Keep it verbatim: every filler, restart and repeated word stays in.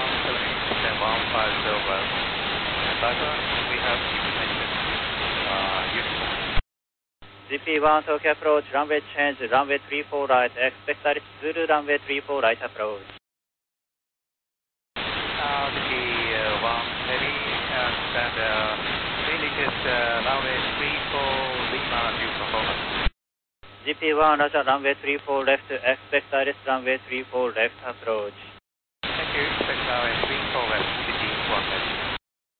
one seven one five zero well. Background, we have information, uh, useful. G P one Tokyo approach, runway change, runway three four right, expect Alice Zulu, runway three four right approach. Uh, G P one heavy, and uh, indicate uh, runway three four Lima, due performance. G P one Roger, runway three four left, expect Alice runway three four left approach. Thank you, expect runway three four left, G P one heavy.